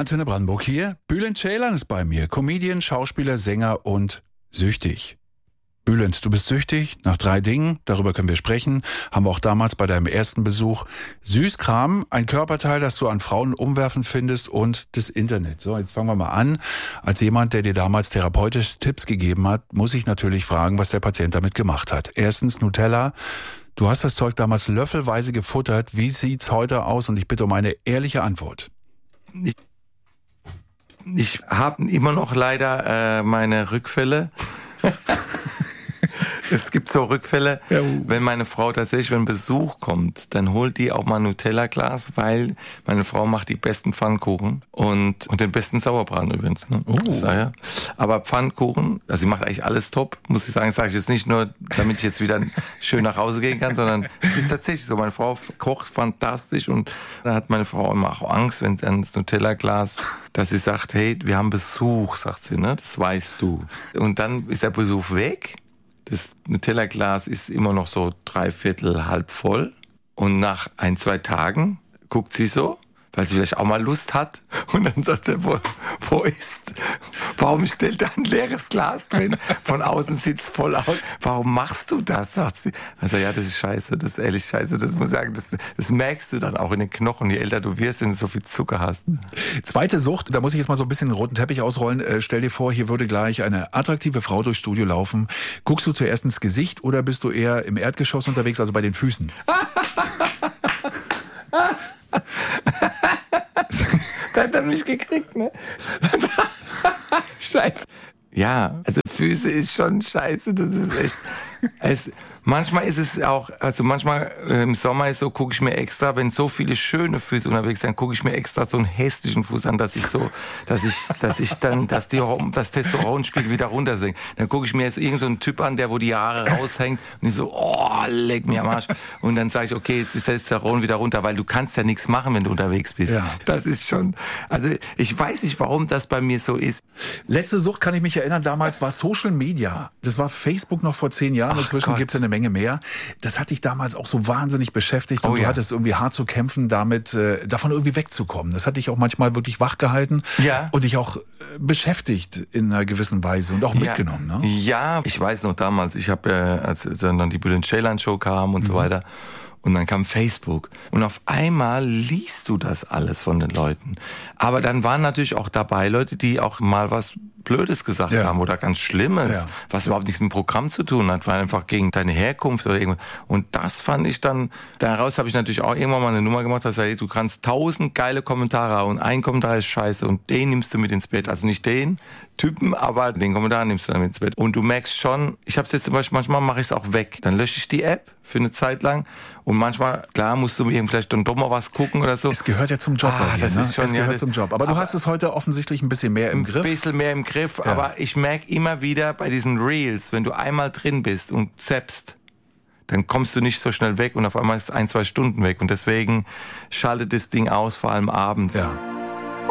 Antenne Brandenburg hier. Bülent Ceylan ist bei mir. Comedian, Schauspieler, Sänger und süchtig. Bülent, du bist süchtig nach 3 Dingen. Darüber können wir sprechen. Haben wir auch damals bei deinem ersten Besuch. Süßkram, ein Körperteil, das du an Frauen umwerfen findest und das Internet. So, jetzt fangen wir mal an. Als jemand, der dir damals therapeutische Tipps gegeben hat, muss ich natürlich fragen, was der Patient damit gemacht hat. Erstens Nutella. Du hast das Zeug damals löffelweise gefuttert. Wie sieht's heute aus? Und ich bitte um eine ehrliche Antwort. Ich habe immer noch leider meine Rückfälle. Es gibt so Rückfälle, wenn meine Frau tatsächlich, wenn Besuch kommt, dann holt die auch mal ein Nutella-Glas, weil meine Frau macht die besten Pfannkuchen und den besten Sauerbraten übrigens. Ne? Ja. Aber Pfannkuchen, also sie macht eigentlich alles top, muss ich sagen. Das sage ich jetzt nicht nur, damit ich jetzt wieder schön nach Hause gehen kann, sondern es ist tatsächlich so. Meine Frau kocht fantastisch und da hat meine Frau immer auch Angst, wenn dann das Nutella-Glas, dass sie sagt, hey, wir haben Besuch, sagt sie, ne? Das weißt du. Und dann ist der Besuch weg. Das Nutella-Glas ist immer noch so 3/4 halb voll. Und nach 1-2 Tagen guckt sie so, weil sie vielleicht auch mal Lust hat. Und dann sagt sie, warum stellt da ein leeres Glas drin? Von außen sieht's voll aus. Warum machst du das? Sagt sie. Also ja, das ist scheiße, das ist ehrlich scheiße. Das muss ich sagen, das merkst du dann auch in den Knochen, je älter du wirst, wenn du so viel Zucker hast. Zweite Sucht, da muss ich jetzt mal so ein bisschen den roten Teppich ausrollen. Stell dir vor, hier würde gleich eine attraktive Frau durchs Studio laufen. Guckst du zuerst ins Gesicht oder bist du eher im Erdgeschoss unterwegs, also bei den Füßen? Da hat er mich gekriegt, ne? Scheiße. Ja, also Füße ist schon scheiße, das ist echt... Manchmal ist es auch, also manchmal im Sommer ist so, gucke ich mir extra, wenn so viele schöne Füße unterwegs sind, gucke ich mir extra so einen hässlichen Fuß an, dass das Testosteronspiegel wieder runtersinkt. Dann gucke ich mir jetzt irgend so einen Typ an, wo die Haare raushängt und ich so, oh, leck mir am Arsch. Und dann sage ich, okay, jetzt ist das Testosteron wieder runter, weil du kannst ja nichts machen, wenn du unterwegs bist. Ja. Das ist schon, also ich weiß nicht, warum das bei mir so ist. Letzte Sucht, kann ich mich erinnern, damals war Social Media. Das war Facebook noch vor 10 Jahren, inzwischen gibt es eine Menge mehr. Das hat dich damals auch so wahnsinnig beschäftigt und du hattest irgendwie hart zu kämpfen, damit davon irgendwie wegzukommen. Das hat dich auch manchmal wirklich wach gehalten und dich auch beschäftigt in einer gewissen Weise und auch mitgenommen. Ne? Ja, ich weiß noch damals, ich habe als dann die Bülent Ceylan Show kam und so weiter, und dann kam Facebook. Und auf einmal liest du das alles von den Leuten. Aber dann waren natürlich auch dabei Leute, die auch mal was Blödes gesagt haben oder ganz Schlimmes, was überhaupt nichts mit dem Programm zu tun hat, weil einfach gegen deine Herkunft oder irgendwas. Und das fand ich dann, daraus habe ich natürlich auch irgendwann mal eine Nummer gemacht, dass du kannst 1000 geile Kommentare haben und ein Kommentar ist scheiße und den nimmst du mit ins Bett. Also nicht den Typen, aber den Kommentar nimmst du dann mit ins Bett. Und du merkst schon, ich habe es jetzt zum Beispiel, manchmal mache ich es auch weg. Dann lösche ich die App für eine Zeit lang und manchmal, klar, musst du vielleicht dann doch mal was gucken oder so. Es gehört ja zum Job. Das ist schon, es gehört zum Job. Aber du hast es heute offensichtlich ein bisschen mehr im Griff. Ein bisschen mehr im Griff, aber ich merke immer wieder bei diesen Reels, wenn du einmal drin bist und zappst, dann kommst du nicht so schnell weg und auf einmal ist 1-2 Stunden weg und deswegen schaltet das Ding aus, vor allem abends. Ja.